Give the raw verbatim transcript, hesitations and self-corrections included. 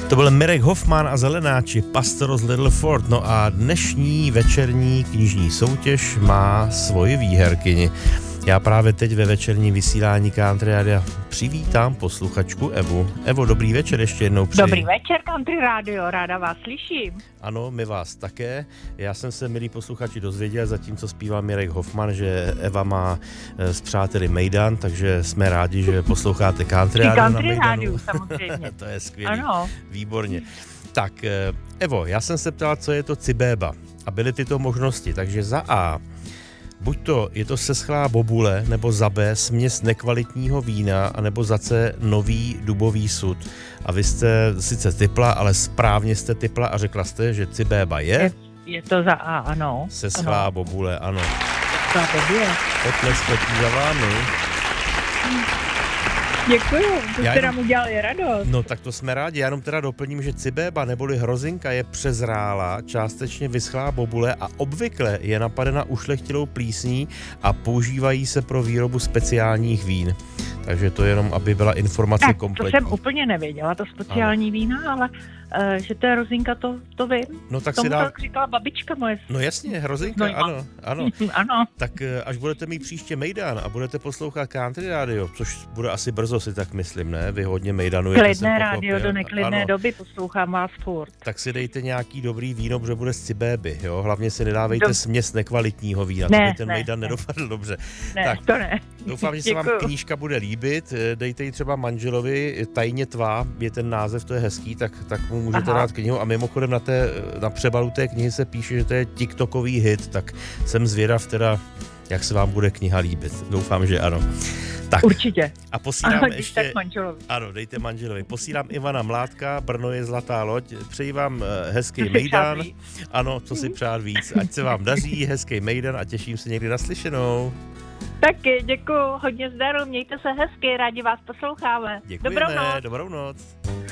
To byl Mirek Hoffman a Zelenáči, Pastor z Little Ford. No a dnešní večerní knižní soutěž má svoji výherkyni. Já právě teď ve večerním vysílání Country Rádia přivítám posluchačku Evu. Evo, dobrý večer ještě jednou přeji. Dobrý večer, Country Radio, ráda vás slyším. Ano, my vás také. Já jsem se, milí posluchači, dozvěděl, zatímco zpívá Mirek Hoffman, že Eva má s přáteli Mejdan, takže jsme rádi, že posloucháte Country Radio na Country Mejdanu. Radio, samozřejmě. To je skvělý, ano. Výborně. Tak, Evo, já jsem se ptal, co je to cibéba. A byly tyto možnosti, takže za A, buď to je to seschlá bobule, nebo za B směs nekvalitního vína, anebo za C nový dubový sud. A vy jste sice typla, ale správně jste typla a řekla jste, že cibéba je... Je, je to za A, ano. Seschlá ano. bobule, ano. To je. Potlesk letí za vámi. Děkuju, to Já jste jenom... nám udělali radost. No tak to jsme rádi, já jenom teda doplním, že cibéba neboli hrozinka je přezrálá, částečně vyschlá bobule a obvykle je napadena ušlechtilou plísní a používají se pro výrobu speciálních vín. Takže to jenom, aby byla informace tak, kompletní. To jsem úplně nevěděla, to speciální ano. vína, ale uh, že to je hrozinka, to, to vím. No tak tomu si dá... tak říkala babička moje. No jasně, hrozinka, no, ano, ano. ano. Tak až budete mít příště Mejdan a budete poslouchat Country Radio, což bude asi brzo, si tak myslím, ne? Vy hodně Mejdanujete. Klidné rádio do neklidné ano. doby, poslouchám vás furt. Tak si dejte nějaký dobrý víno, protože bude z cibéby, jo? Hlavně si nedávejte Do... směs nekvalitního vína, ne, to by ten ne, Mejdan ne. nedopadl dobře. Ne, tak, to ne. Doufám, že se vám knížka bude líbit, dejte ji třeba manželovi, Tajně tvá, je ten název, to je hezký, tak, tak mu můžete Aha. dát knihu a mimochodem na, té, na přebalu té knihy se píše, že to je TikTokový hit, tak jsem zvědav teda, jak se vám bude kniha líbit. Doufám, že ano. Tak. Určitě. A posílám Ano, ještě... tak manželovi. Ano, dejte manželovi. Posílám Ivana Mládka, Brno je zlatá loď. Přeji vám hezký Mejdan. Ano, co si přát víc. Ať se vám daří, hezký Mejdan a těším se někdy naslyšenou. Taky, děkuju, hodně zdaru, mějte se hezky, rádi vás posloucháme. Děkujeme, dobrou noc. Dobrou noc.